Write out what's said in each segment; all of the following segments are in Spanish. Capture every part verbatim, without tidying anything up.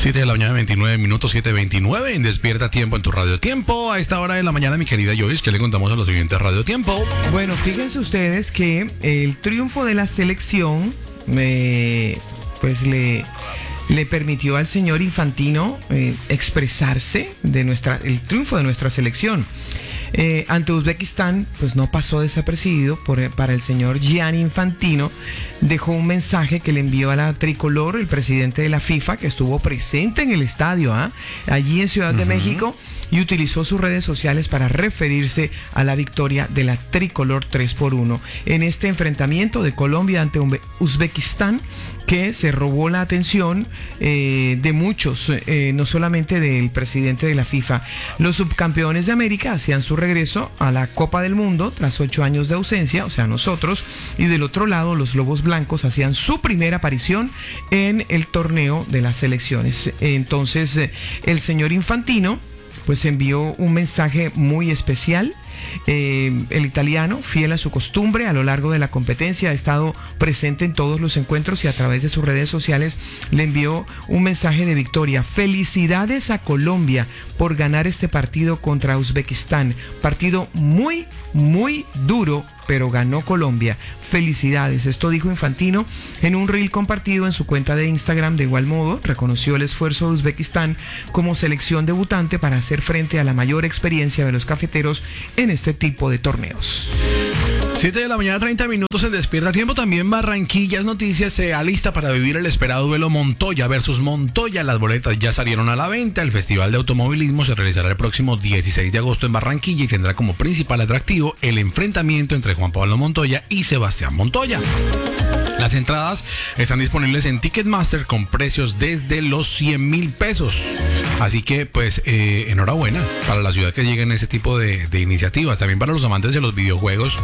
siete de la mañana, veintinueve minutos, siete veintinueve, en Despierta Tiempo en tu Radio Tiempo. A esta hora de la mañana, mi querida Joyce, ¿qué le contamos a los siguientes Radio Tiempo? Bueno, fíjense ustedes que el triunfo de la selección, eh, pues le... le permitió al señor Infantino eh, expresarse de nuestra, el triunfo de nuestra selección. Eh, ante Uzbekistán, pues no pasó desapercibido por, para el señor Gianni Infantino. Dejó un mensaje que le envió a la tricolor, el presidente de la FIFA, que estuvo presente en el estadio, ¿eh? allí en Ciudad uh-huh. de México, y utilizó sus redes sociales para referirse a la victoria de la tricolor tres por uno en este enfrentamiento de Colombia ante Uzbekistán, que se robó la atención eh, de muchos, eh, no solamente del presidente de la FIFA. Los subcampeones de América hacían su regreso a la Copa del Mundo tras ocho años de ausencia, o sea, nosotros, y del otro lado, los Lobos Blancos hacían su primera aparición en el torneo de las selecciones. Entonces, eh, el señor Infantino pues envió un mensaje muy especial. Eh, el italiano, fiel a su costumbre, a lo largo de la competencia ha estado presente en todos los encuentros y a través de sus redes sociales le envió un mensaje de victoria. Felicidades a Colombia por ganar este partido contra Uzbekistán. Partido muy, muy duro, pero ganó Colombia. Felicidades. Esto dijo Infantino en un reel compartido en su cuenta de Instagram. De igual modo, reconoció el esfuerzo de Uzbekistán como selección debutante para hacer frente a la mayor experiencia de los cafeteros en este tipo de torneos. siete de la mañana, treinta minutos, en Despierta Tiempo. También Barranquillas Noticias se alista para vivir el esperado duelo Montoya versus Montoya. Las boletas ya salieron a la venta. El Festival de Automovilismo se realizará el próximo dieciséis de agosto en Barranquilla y tendrá como principal atractivo el enfrentamiento entre Juan Pablo Montoya y Sebastián Montoya. Las entradas están disponibles en Ticketmaster con precios desde los cien mil pesos. Así que, pues, eh, enhorabuena para la ciudad que lleguen ese tipo de, de iniciativas. También para los amantes de los videojuegos.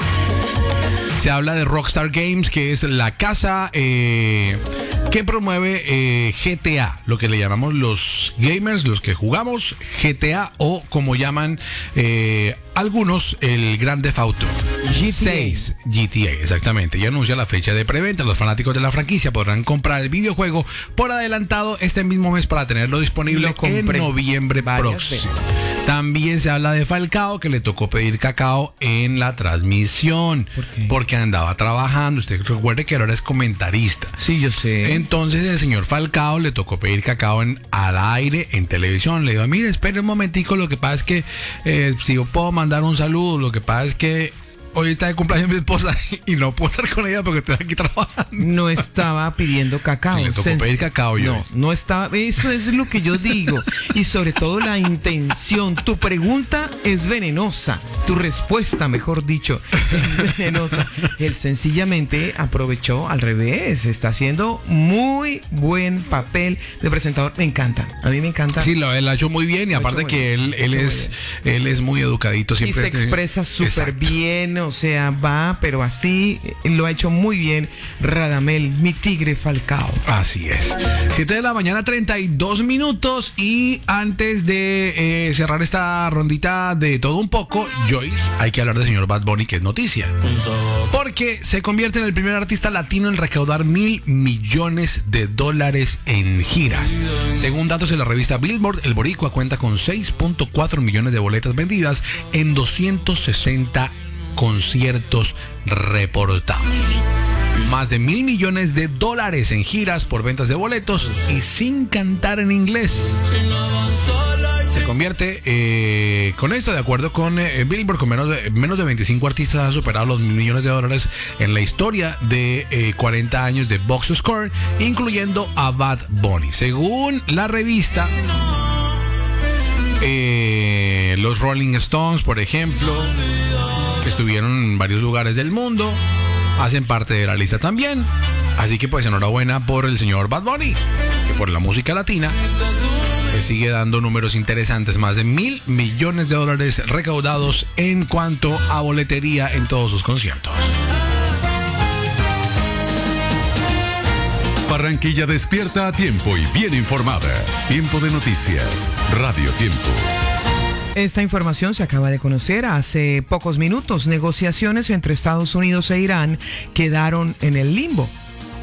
Se habla de Rockstar Games, que es la casa eh, que promueve eh, G T A, lo que le llamamos los gamers, los que jugamos G T A, o como llaman eh, algunos, el Grand Theft Auto G T A. seis G T A, exactamente. Ya anuncia la fecha de preventa. Los fanáticos de la franquicia podrán comprar el videojuego por adelantado este mismo mes para tenerlo disponible en noviembre próximo. Veces. También se habla de Falcao, que le tocó pedir cacao en la transmisión. ¿Por qué? Porque andaba trabajando. Usted recuerde que ahora es comentarista. Sí, yo sé. Entonces el señor Falcao le tocó pedir cacao en, al aire, en televisión. Le digo, mire, espere un momentico, lo que pasa es que eh, si yo puedo mandar un saludo, lo que pasa es que hoy está de cumpleaños mi esposa y no puedo estar con ella porque estoy aquí trabajando. No estaba pidiendo cacao. Sí, le tocó pedir cacao yo. No, no estaba. Eso es lo que yo digo. Y sobre todo la intención. Tu pregunta es venenosa. Tu respuesta, mejor dicho, es venenosa. Él sencillamente aprovechó al revés. Está haciendo muy buen papel de presentador. Me encanta. A mí me encanta. Sí, lo él ha hecho muy bien y aparte que él, él es él es muy educadito siempre. Y se expresa súper bien. O sea, va, pero así lo ha hecho muy bien Radamel, mi tigre Falcao. Así es. siete de la mañana, treinta y dos minutos. Y antes de eh, cerrar esta rondita de todo un poco, Joyce, hay que hablar del señor Bad Bunny, que es noticia. Porque se convierte en el primer artista latino en recaudar mil millones de dólares en giras. Según datos de la revista Billboard, el boricua cuenta con seis punto cuatro millones de boletas vendidas en doscientos sesenta conciertos reportados. Más de mil millones de dólares en giras por ventas de boletos y sin cantar en inglés. Se convierte eh, con esto, de acuerdo con eh, Billboard, con menos de, menos de veinticinco artistas han superado los mil millones de dólares en la historia de eh, cuarenta años de Box Score, incluyendo a Bad Bunny. Según la revista, eh, los Rolling Stones, por ejemplo, que estuvieron en varios lugares del mundo, hacen parte de la lista también. Así que pues enhorabuena por el señor Bad Bunny, que por la música latina pues sigue dando números interesantes. Más de mil millones de dólares recaudados en cuanto a boletería en todos sus conciertos. Barranquilla despierta a tiempo y bien informada. Tiempo de noticias. Radio Tiempo. Esta información se acaba de conocer hace pocos minutos. Negociaciones entre Estados Unidos e Irán quedaron en el limbo.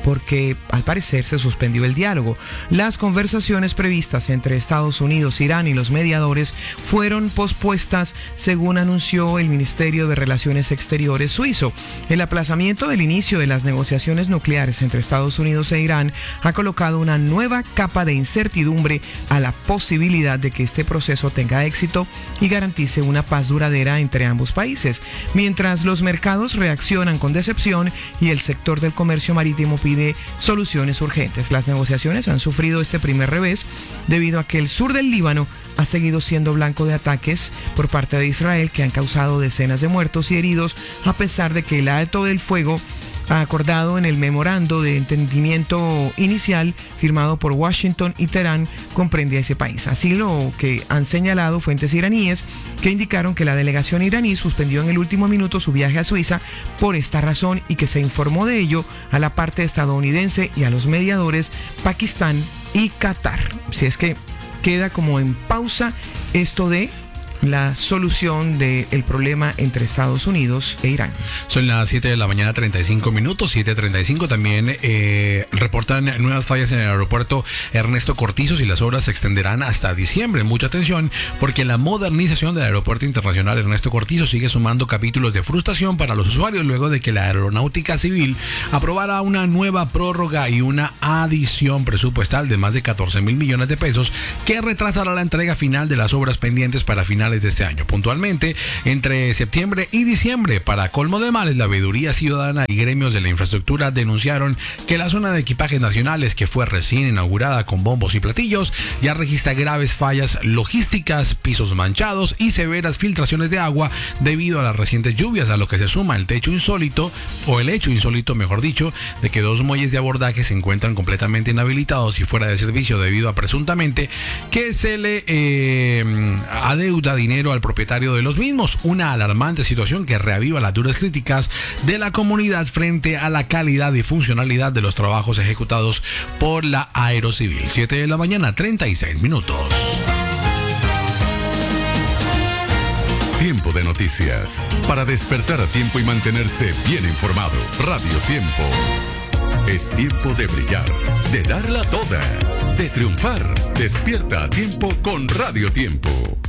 porque al parecer se suspendió el diálogo. Las conversaciones previstas entre Estados Unidos, Irán y los mediadores fueron pospuestas, según anunció el Ministerio de Relaciones Exteriores suizo. El aplazamiento del inicio de las negociaciones nucleares entre Estados Unidos e Irán ha colocado una nueva capa de incertidumbre a la posibilidad de que este proceso tenga éxito y garantice una paz duradera entre ambos países. Mientras los mercados reaccionan con decepción y el sector del comercio marítimo pide soluciones urgentes. Las negociaciones han sufrido este primer revés debido a que el sur del Líbano ha seguido siendo blanco de ataques por parte de Israel que han causado decenas de muertos y heridos, a pesar de que el alto del fuego acordado en el memorando de entendimiento inicial firmado por Washington y Teherán comprende a ese país. Así lo que han señalado fuentes iraníes que indicaron que la delegación iraní suspendió en el último minuto su viaje a Suiza por esta razón y que se informó de ello a la parte estadounidense y a los mediadores Pakistán y Qatar. Si es que queda como en pausa esto de la solución del problema entre Estados Unidos e Irán. Son las siete de la mañana, treinta y cinco minutos, siete treinta y cinco. También eh, reportan nuevas fallas en el aeropuerto Ernesto Cortizos y las obras se extenderán hasta diciembre. Mucha atención, porque la modernización del aeropuerto internacional Ernesto Cortizos sigue sumando capítulos de frustración para los usuarios luego de que la Aeronáutica Civil aprobara una nueva prórroga y una adición presupuestal de más de catorce mil millones de pesos que retrasará la entrega final de las obras pendientes para finales de este año. Puntualmente, entre septiembre y diciembre, para colmo de males, la veeduría ciudadana y gremios de la infraestructura denunciaron que la zona de equipajes nacionales, que fue recién inaugurada con bombos y platillos, ya registra graves fallas logísticas, pisos manchados y severas filtraciones de agua debido a las recientes lluvias, a lo que se suma el techo insólito, o el hecho insólito, mejor dicho, de que dos muelles de abordaje se encuentran completamente inhabilitados y fuera de servicio debido a presuntamente que se le eh, adeuda dinero al propietario de los mismos. Una alarmante situación que reaviva las duras críticas de la comunidad frente a la calidad y funcionalidad de los trabajos ejecutados por la Aerocivil. siete de la mañana, treinta y seis minutos. Tiempo de noticias. Para despertar a tiempo y mantenerse bien informado. Radio Tiempo. Es tiempo de brillar, de darla toda, de triunfar. Despierta a tiempo con Radio Tiempo.